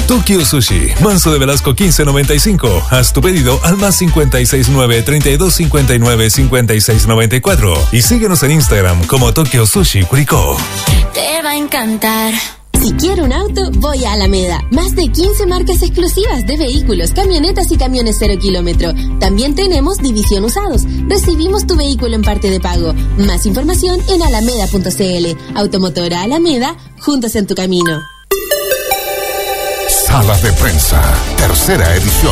Tokyo Sushi, Manso de Velasco 1595. Haz tu pedido al más 569-3259-5694 y síguenos en Instagram como Tokyo Sushi Curicó. Te va a encantar. Si quiero un auto, voy a Alameda. Más de 15 marcas exclusivas de vehículos, camionetas y camiones 0 kilómetro. También tenemos división usados. Recibimos tu vehículo en parte de pago. Más información en alameda.cl. Automotora Alameda, juntos en tu camino. Sala de Prensa, tercera edición.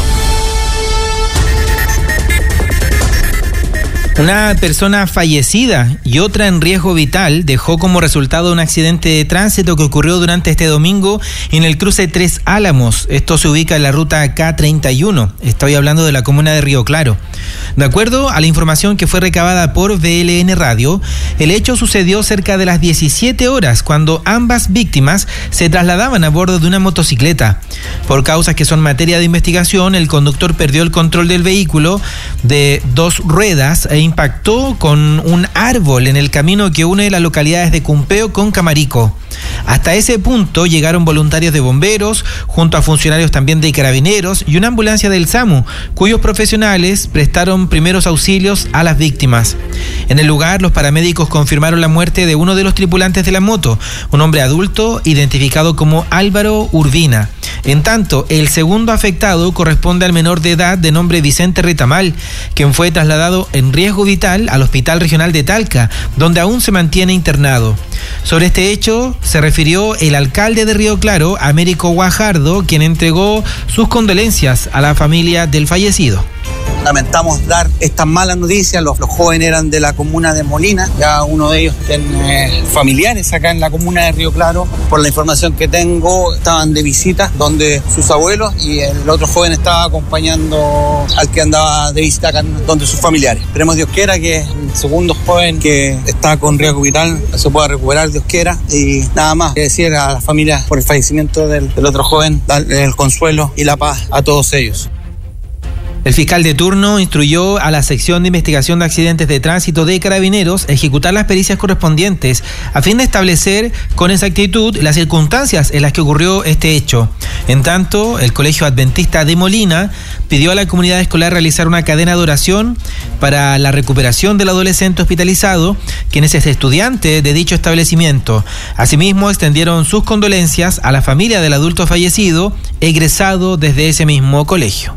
Una persona fallecida y otra en riesgo vital dejó como resultado un accidente de tránsito que ocurrió durante este domingo en el cruce Tres Álamos. Esto se ubica en la ruta K31. Estoy hablando de la comuna de Río Claro. De acuerdo a la información que fue recabada por VLN Radio, el hecho sucedió cerca de las 17 horas cuando ambas víctimas se trasladaban a bordo de una motocicleta. Por causas que son materia de investigación, el conductor perdió el control del vehículo de 2 ruedas e impactó con un árbol en el camino que une las localidades de Cumpeo con Camarico. Hasta ese punto llegaron voluntarios de bomberos, junto a funcionarios también de Carabineros y una ambulancia del SAMU, cuyos profesionales prestaron primeros auxilios a las víctimas. En el lugar, los paramédicos confirmaron la muerte de uno de los tripulantes de la moto, un hombre adulto identificado como Álvaro Urbina. En tanto, el segundo afectado corresponde al menor de edad de nombre Vicente Retamal, quien fue trasladado en riesgo vital al Hospital Regional de Talca, donde aún se mantiene internado. Sobre este hecho se refirió el alcalde de Río Claro, Américo Guajardo, quien entregó sus condolencias a la familia del fallecido. Lamentamos dar estas malas noticias. Los jóvenes eran de la comuna de Molina. Ya uno de ellos tiene familiares acá en la comuna de Río Claro. Por la información que tengo, estaban de visita donde sus abuelos y el otro joven estaba acompañando al que andaba de visita acá donde sus familiares. Esperemos Dios quiera que el segundo joven que está con riesgo vital se pueda recuperar, Dios quiera. Y nada más que decir a la familia por el fallecimiento del otro joven, darle el consuelo y la paz a todos ellos. El fiscal de turno instruyó a la sección de investigación de accidentes de tránsito de Carabineros a ejecutar las pericias correspondientes a fin de establecer con exactitud las circunstancias en las que ocurrió este hecho. En tanto, el Colegio Adventista de Molina pidió a la comunidad escolar realizar una cadena de oración para la recuperación del adolescente hospitalizado, quien es estudiante de dicho establecimiento. Asimismo, extendieron sus condolencias a la familia del adulto fallecido, egresado desde ese mismo colegio.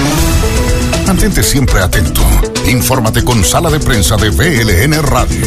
Mantente siempre atento. Infórmate con Sala de Prensa de VLN Radio.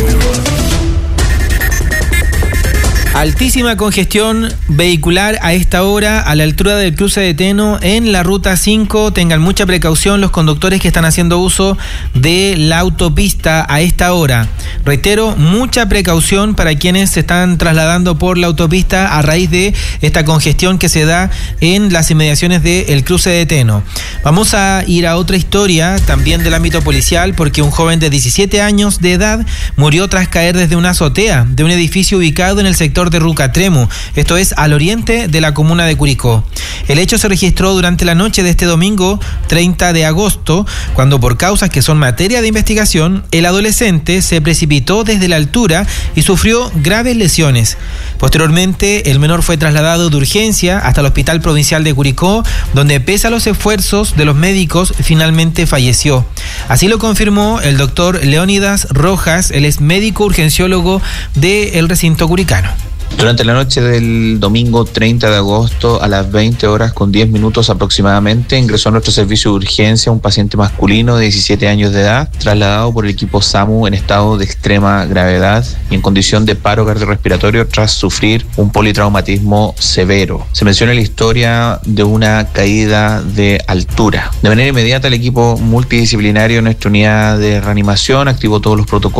Altísima congestión vehicular a esta hora a la altura del cruce de Teno en la ruta 5. Tengan mucha precaución los conductores que están haciendo uso de la autopista a esta hora. Reitero, mucha precaución para quienes se están trasladando por la autopista a raíz de esta congestión que se da en las inmediaciones del cruce de Teno. Vamos a ir a otra historia también del ámbito policial, porque un joven de 17 años de edad murió tras caer desde una azotea de un edificio ubicado en el sector de Rucatremu, esto es al oriente de la comuna de Curicó. El hecho se registró durante la noche de este domingo 30 de agosto, cuando por causas que son materia de investigación, el adolescente se precipitó desde la altura y sufrió graves lesiones. Posteriormente, el menor fue trasladado de urgencia hasta el Hospital Provincial de Curicó, donde pese a los esfuerzos de los médicos, finalmente falleció. Así lo confirmó el doctor Leónidas Rojas, él es médico urgenciólogo del recinto curicano. Durante la noche del domingo 30 de agosto a las 20 horas con 10 minutos aproximadamente ingresó a nuestro servicio de urgencia un paciente masculino de 17 años de edad, trasladado por el equipo SAMU en estado de extrema gravedad y en condición de paro cardiorrespiratorio tras sufrir un politraumatismo severo. Se menciona la historia de una caída de altura. De manera inmediata el equipo multidisciplinario en nuestra unidad de reanimación activó todos los protocolos